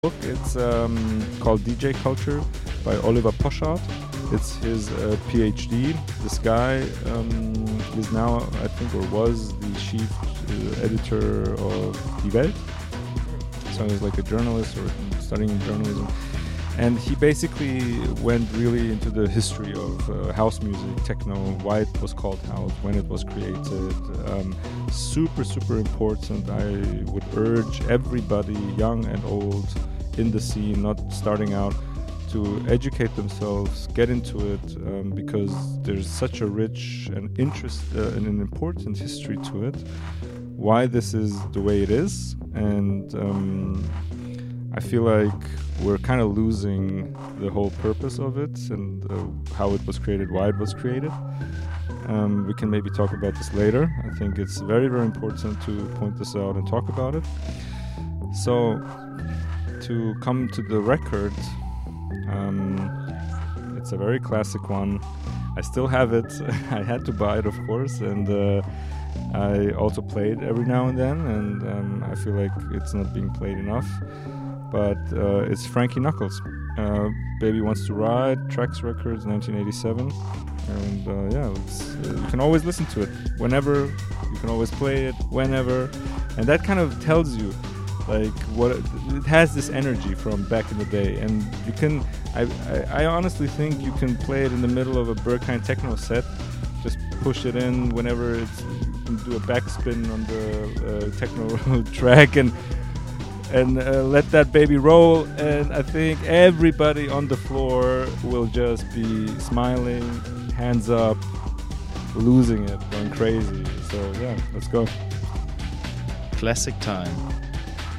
book. It's called DJ Culture by Oliver Poschardt. It's his PhD. This guy is now, I think, or was the chief editor of Die Welt. So he's like a journalist or studying journalism. And he basically went really into the history of house music, techno, why it was called house, when it was created. Super, super important. I would urge everybody, young and old, in the scene, not starting out, to educate themselves, get into it, because there's such a rich and and an important history to it, why this is the way it is. And I feel like we're kind of losing the whole purpose of it and how it was created, why it was created. We can maybe talk about this later. I think it's very, very important to point this out and talk about it. So, to come to the record, it's a very classic one. I still have it. I had to buy it, of course, and I also play it every now and then, and I feel like it's not being played enough. But it's Frankie Knuckles. Baby Wants to Ride, Trax Records, 1987. And you can always listen to it whenever. You can always play it whenever. And that kind of tells you, like, what it has, this energy from back in the day. And you can, I honestly think you can play it in the middle of a Berghain techno set. Just push it in whenever you can do a backspin on the techno track and let that baby roll, and I think everybody on the floor will just be smiling, hands up, losing it, going crazy. So yeah, let's go. Classic time.